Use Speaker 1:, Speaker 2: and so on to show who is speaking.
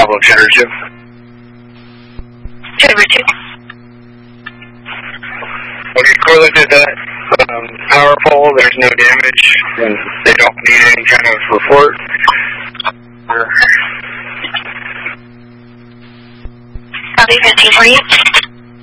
Speaker 1: Bravo, Cheddar 2.
Speaker 2: Cheddar 2.
Speaker 1: Okay, correlated that power pole, there's no damage, and they don't need any kind of report.
Speaker 2: Copy 15 for you.